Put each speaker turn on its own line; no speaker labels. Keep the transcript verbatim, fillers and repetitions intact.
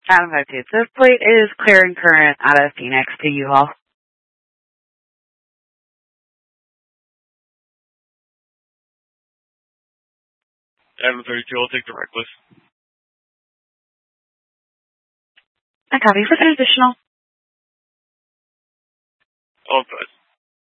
Adam five two. This plate is clear and current out of Phoenix to U-Haul.
Adam thirty-two, I'll take the reckless.
I copy for an additional.
All good.